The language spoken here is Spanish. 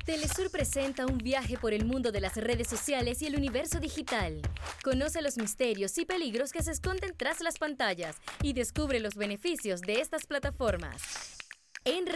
Telesur presenta un viaje por el mundo de las redes sociales y el universo digital. Conoce los misterios y peligros que se esconden tras las pantallas y descubre los beneficios de estas plataformas. En